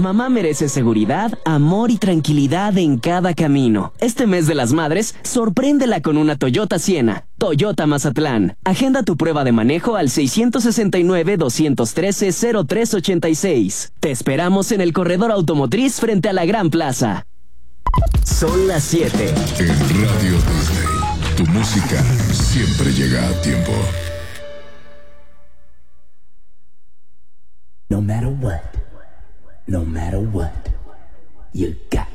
mamá merece seguridad, amor y tranquilidad en cada camino. Este mes de las madres, sorpréndela con una Toyota Siena. Toyota Mazatlán. Agenda tu prueba de manejo al 669-213-0386. Te esperamos en el corredor automotriz frente a la Gran Plaza. Son las 7. En Radio Disney, tu música siempre llega a tiempo. No matter what, you got